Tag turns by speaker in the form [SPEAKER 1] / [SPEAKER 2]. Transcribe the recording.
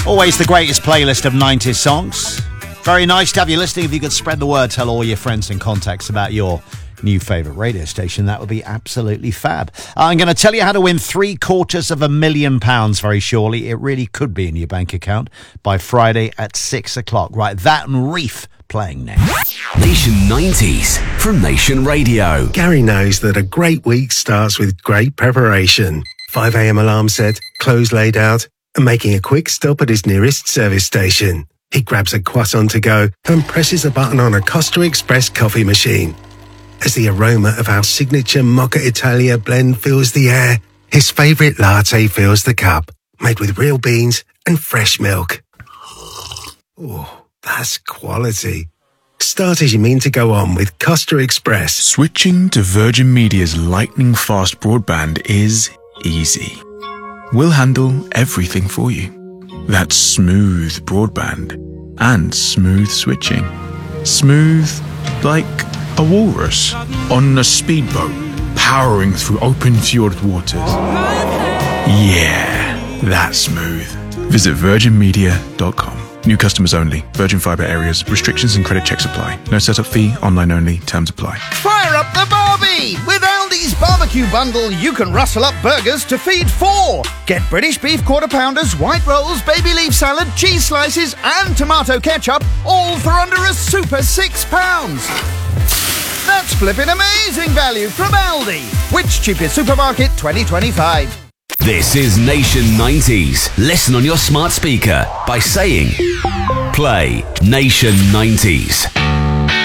[SPEAKER 1] Always the greatest playlist of 90s songs. Very nice to have you listening. If you could spread the word, tell all your friends and contacts about your new favourite radio station, that would be absolutely fab. I'm going to tell you how to win £750,000 very shortly. It really could be in your bank account by Friday at 6 o'clock. Right, that and Reef playing next.
[SPEAKER 2] Nation 90s from Nation Radio.
[SPEAKER 3] Gary knows that a great week starts with great preparation. 5 a.m. alarm set, clothes laid out, and making a quick stop at his nearest service station. He grabs a croissant to go and presses a button on a Costa Express coffee machine. As the aroma of our signature Mocha Italia blend fills the air, his favourite latte fills the cup, made with real beans and fresh milk. Oh, that's quality. Start as you mean to go on with Costa Express.
[SPEAKER 4] Switching to Virgin Media's lightning-fast broadband is easy. We'll handle everything for you. That's smooth broadband and smooth switching. Smooth like a walrus on a speedboat powering through open fjord waters. Yeah, that's smooth. Visit virginmedia.com. New customers only. Virgin Fibre areas. Restrictions and credit checks apply. No setup fee. Online only. Terms apply.
[SPEAKER 5] Fire up the Barbie! With Aldi's barbecue bundle, you can rustle up burgers to feed 4. Get British beef quarter pounders, white rolls, baby leaf salad, cheese slices, and tomato ketchup, all for under a super £6. That's flipping amazing value from Aldi. Which cheapest supermarket 2025?
[SPEAKER 2] This is Nation 90s. Listen on your smart speaker by saying, play Nation 90s.